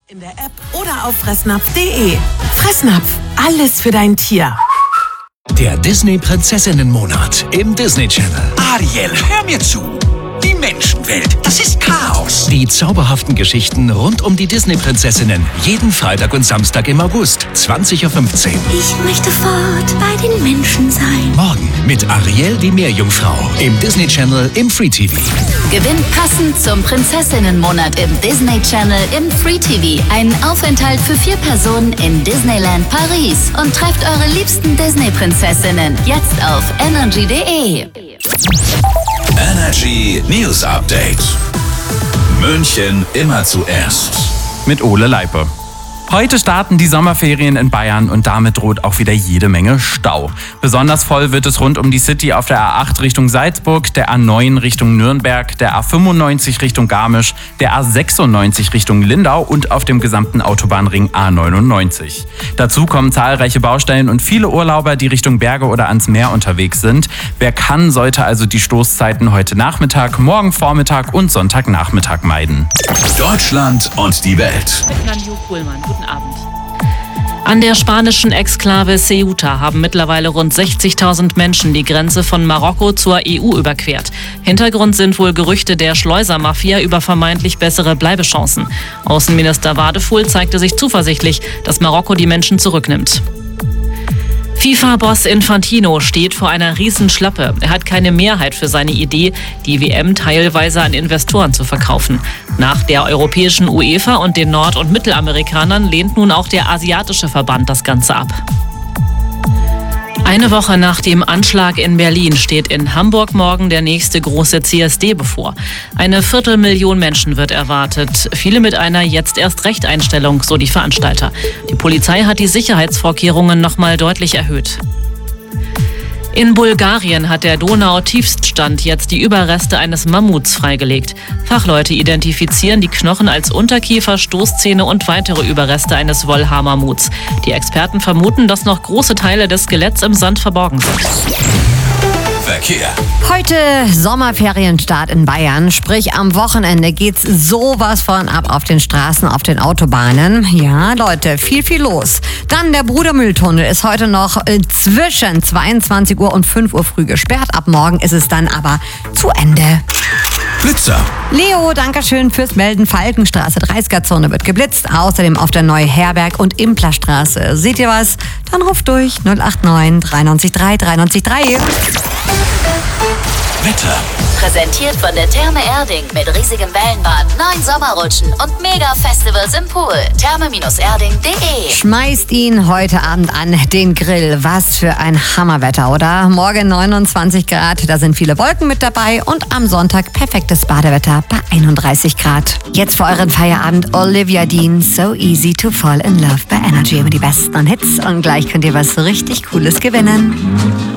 In der App oder auf fressnapf.de. Fressnapf, alles für dein Tier. Der Disney-Prinzessinnen-Monat im Disney Channel. Ariel, hör mir zu. Die Menschenwelt, das ist Chaos. Die zauberhaften Geschichten rund um die Disney-Prinzessinnen. Jeden Freitag und Samstag im August, 20:15 Uhr. Ich möchte fort bei den Menschen sein. Morgen mit Ariel, die Meerjungfrau. Im Disney Channel im Free TV. Gewinnt passend zum Prinzessinnenmonat im Disney Channel im Free TV einen Aufenthalt für 4 Personen in Disneyland Paris und trefft eure liebsten Disney-Prinzessinnen jetzt auf energy.de. Energy News Update. München immer zuerst. Mit Ole Leipe. Heute starten die Sommerferien in Bayern und damit droht auch wieder jede Menge Stau. Besonders voll wird es rund um die City auf der A8 Richtung Salzburg, der A9 Richtung Nürnberg, der A95 Richtung Garmisch, der A96 Richtung Lindau und auf dem gesamten Autobahnring A99. Dazu kommen zahlreiche Baustellen und viele Urlauber, die Richtung Berge oder ans Meer unterwegs sind. Wer kann, sollte also die Stoßzeiten heute Nachmittag, morgen Vormittag und Sonntagnachmittag meiden. Deutschland und die Welt. Mit Nanju Kuhlmann. Guten Abend. An der spanischen Exklave Ceuta haben mittlerweile rund 60.000 Menschen die Grenze von Marokko zur EU überquert. Hintergrund sind wohl Gerüchte der Schleusermafia über vermeintlich bessere Bleibechancen. Außenminister Wadefuhl zeigte sich zuversichtlich, dass Marokko die Menschen zurücknimmt. FIFA-Boss Infantino steht vor einer Riesenschlappe. Er hat keine Mehrheit für seine Idee, die WM teilweise an Investoren zu verkaufen. Nach der europäischen UEFA und den Nord- und Mittelamerikanern lehnt nun auch der asiatische Verband das Ganze ab. Eine Woche nach dem Anschlag in Berlin steht in Hamburg morgen der nächste große CSD bevor. 250.000 Menschen wird erwartet, viele mit einer Jetzt-erst-Recht-Einstellung, so die Veranstalter. Die Polizei hat die Sicherheitsvorkehrungen nochmal deutlich erhöht. In Bulgarien hat der Donau-Tiefststand jetzt die Überreste eines Mammuts freigelegt. Fachleute identifizieren die Knochen als Unterkiefer, Stoßzähne und weitere Überreste eines Wollhaar-Mammuts. Die Experten vermuten, dass noch große Teile des Skeletts im Sand verborgen sind. Verkehr. Heute Sommerferienstart in Bayern, sprich am Wochenende geht's sowas von ab auf den Straßen, auf den Autobahnen. Ja, Leute, viel los. Dann der Brudermühltunnel ist heute noch zwischen 22 Uhr und 5 Uhr früh gesperrt. Ab morgen ist es dann aber zu Ende. Blitzer. Leo, dankeschön fürs Melden. Falkenstraße, 30er-Zone wird geblitzt. Außerdem auf der Neue-Herberg- und Implerstraße. Seht ihr was? Dann ruft durch 089 93 3 93 3. Wetter. Präsentiert von der Therme Erding mit riesigem Wellenbad, 9 Sommerrutschen und Mega-Festivals im Pool. Therme-erding.de. Schmeißt ihn heute Abend an den Grill. Was für ein Hammerwetter, oder? Morgen 29 Grad, da sind viele Wolken mit dabei und am Sonntag perfektes Badewetter bei 31 Grad. Jetzt für euren Feierabend Olivia Dean, So Easy to Fall in Love bei Energy. Immer die besten Hits und gleich könnt ihr was richtig Cooles gewinnen.